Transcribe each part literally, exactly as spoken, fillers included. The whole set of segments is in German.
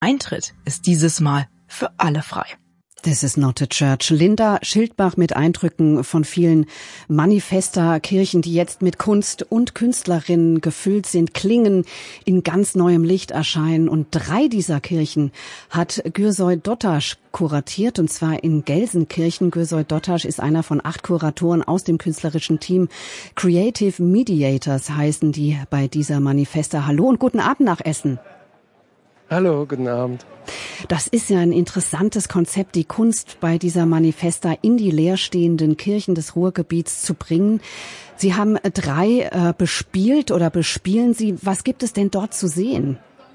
Eintritt ist dieses Mal für alle frei. This is not a church. Linda Schildbach mit Eindrücken von vielen Manifesta-Kirchen, die jetzt mit Kunst und Künstlerinnen gefüllt sind, klingen, in ganz neuem Licht erscheinen. Und drei dieser Kirchen hat Gürsoy Dottasch kuratiert, und zwar in Gelsenkirchen. Gürsoy Dottasch ist einer von acht Kuratoren aus dem künstlerischen Team. Creative Mediators heißen die bei dieser Manifesta. Hallo und guten Abend nach Essen. Hallo, guten Abend. Das ist ja ein interessantes Konzept, die Kunst bei dieser Manifesta in die leerstehenden Kirchen des Ruhrgebiets zu bringen. Sie haben drei äh, bespielt oder bespielen Sie. Was gibt es denn dort zu sehen?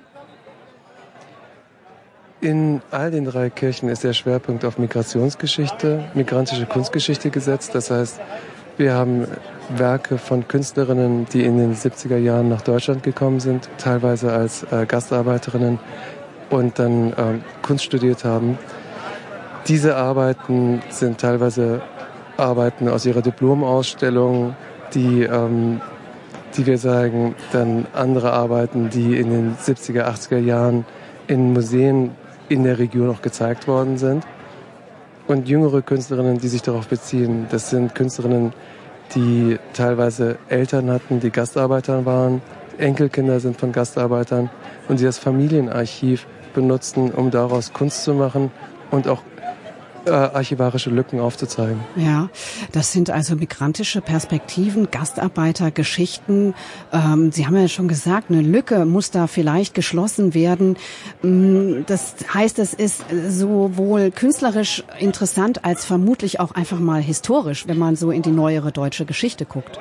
In all den drei Kirchen ist der Schwerpunkt auf Migrationsgeschichte, migrantische Kunstgeschichte gesetzt. Das heißt, wir haben Werke von Künstlerinnen, die in den siebziger Jahren nach Deutschland gekommen sind, teilweise als äh, Gastarbeiterinnen und dann ähm, Kunst studiert haben. Diese Arbeiten sind teilweise Arbeiten aus ihrer Diplomausstellung, die, ähm, die wir sagen, dann andere Arbeiten, die in den siebziger, achtziger Jahren in Museen in der Region auch gezeigt worden sind. Und jüngere Künstlerinnen, die sich darauf beziehen, das sind Künstlerinnen, die teilweise Eltern hatten, die Gastarbeiter waren, Enkelkinder sind von Gastarbeitern und die das Familienarchiv benutzten, um daraus Kunst zu machen und auch äh, archivarische Lücken aufzuzeigen. Ja, das sind also migrantische Perspektiven, Gastarbeitergeschichten. Ähm, Sie haben ja schon gesagt, eine Lücke muss da vielleicht geschlossen werden. Das heißt, es ist sowohl künstlerisch interessant als vermutlich auch einfach mal historisch, wenn man so in die neuere deutsche Geschichte guckt.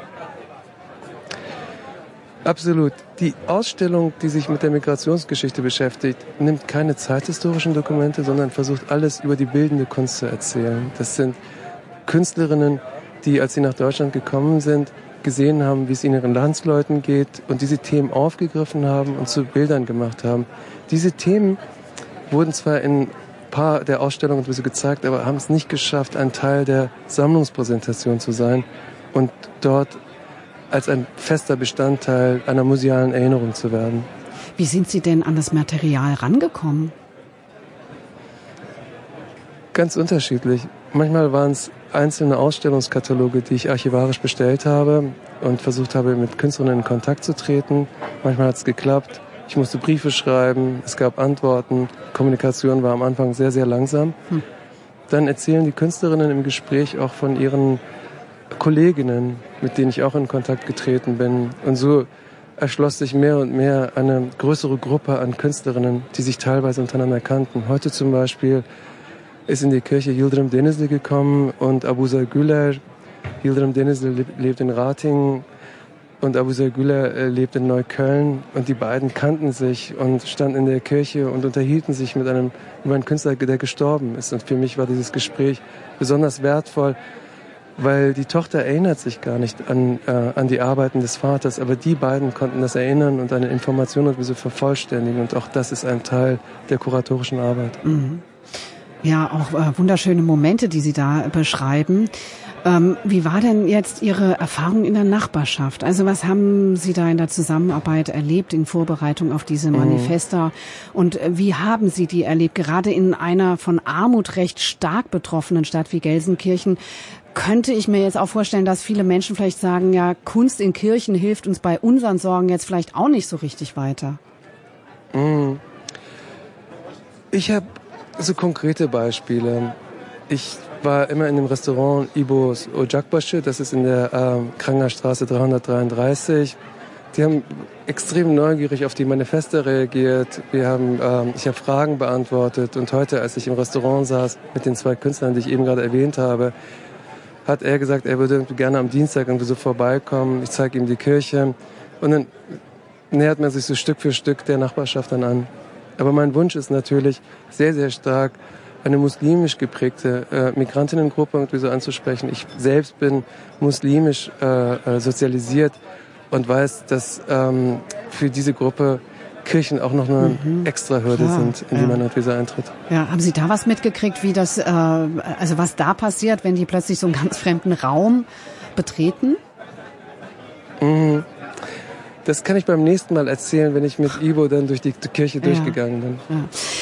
Absolut. Die Ausstellung, die sich mit der Migrationsgeschichte beschäftigt, nimmt keine zeithistorischen Dokumente, sondern versucht alles über die bildende Kunst zu erzählen. Das sind Künstlerinnen, die, als sie nach Deutschland gekommen sind, gesehen haben, wie es ihnen ihren Landsleuten geht und diese Themen aufgegriffen haben und zu Bildern gemacht haben. Diese Themen wurden zwar in ein paar der Ausstellungen gezeigt, aber haben es nicht geschafft, ein Teil der Sammlungspräsentation zu sein und dort als ein fester Bestandteil einer musealen Erinnerung zu werden. Wie sind Sie denn an das Material rangekommen? Ganz unterschiedlich. Manchmal waren es einzelne Ausstellungskataloge, die ich archivarisch bestellt habe und versucht habe, mit Künstlerinnen in Kontakt zu treten. Manchmal hat es geklappt. Ich musste Briefe schreiben, es gab Antworten. Kommunikation war am Anfang sehr, sehr langsam. Hm. Dann erzählen die Künstlerinnen im Gespräch auch von ihren Kolleginnen, mit denen ich auch in Kontakt getreten bin. Und so erschloss sich mehr und mehr eine größere Gruppe an Künstlerinnen, die sich teilweise untereinander kannten. Heute zum Beispiel ist in die Kirche Yildirim Denizli gekommen und Abuzer Güler. Yildirim Denizli lebt in Ratingen und Abuzer Güler lebt in Neukölln. Und die beiden kannten sich und standen in der Kirche und unterhielten sich mit einem, über einen Künstler, der gestorben ist. Und für mich war dieses Gespräch besonders wertvoll, weil die Tochter erinnert sich gar nicht an, äh, an die Arbeiten des Vaters, aber die beiden konnten das erinnern und eine Information und diese vervollständigen, und auch das ist ein Teil der kuratorischen Arbeit. Mhm. Ja, auch äh, wunderschöne Momente, die Sie da beschreiben. Ähm, wie war denn jetzt Ihre Erfahrung in der Nachbarschaft? Also was haben Sie da in der Zusammenarbeit erlebt in Vorbereitung auf diese Manifesta? Mhm. Und äh, wie haben Sie die erlebt? Gerade in einer von Armut recht stark betroffenen Stadt wie Gelsenkirchen könnte ich mir jetzt auch vorstellen, dass viele Menschen vielleicht sagen, ja, Kunst in Kirchen hilft uns bei unseren Sorgen jetzt vielleicht auch nicht so richtig weiter. Ich habe so konkrete Beispiele. Ich war immer in dem Restaurant Ibos Ocakbaşı, das ist in der äh, Krangerstraße dreihundertdreiunddreißig. Die haben extrem neugierig auf die Manifesta reagiert. Wir haben, ähm, ich habe Fragen beantwortet, und heute, als ich im Restaurant saß mit den zwei Künstlern, die ich eben gerade erwähnt habe, hat er gesagt, er würde gerne am Dienstag irgendwie so vorbeikommen. Ich zeige ihm die Kirche. Und dann nähert man sich so Stück für Stück der Nachbarschaft dann an. Aber mein Wunsch ist natürlich sehr, sehr stark, eine muslimisch geprägte äh, Migrantinnengruppe irgendwie so anzusprechen. Ich selbst bin muslimisch äh, sozialisiert und weiß, dass ähm, für diese Gruppe Kirchen auch noch eine mhm. extra Hürde Klar, sind, in die ja. man halt wieder eintritt. Ja, haben Sie da was mitgekriegt, wie das, äh, also was da passiert, wenn die plötzlich so einen ganz fremden Raum betreten? Mhm. Das kann ich beim nächsten Mal erzählen, wenn ich mit Ivo dann durch die Kirche ja. durchgegangen bin. Ja.